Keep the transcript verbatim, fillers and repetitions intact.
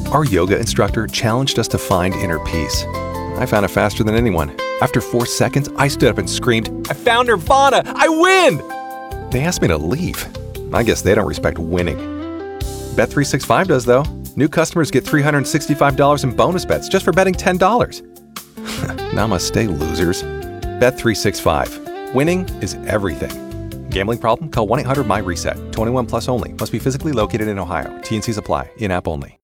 Our yoga instructor challenged us to find inner peace. I found it faster than anyone. After four seconds, I stood up and screamed, "I found Nirvana! I win!" They asked me to leave. I guess they don't respect winning. Bet three sixty-five does, though. New customers get three hundred sixty-five dollars in bonus bets just for betting ten dollars. Namaste, losers. Bet three sixty-five. Winning is everything. Gambling problem? Call one eight hundred M Y RESET. twenty-one plus only. Must be physically located in Ohio. T and Cs apply. In-app only.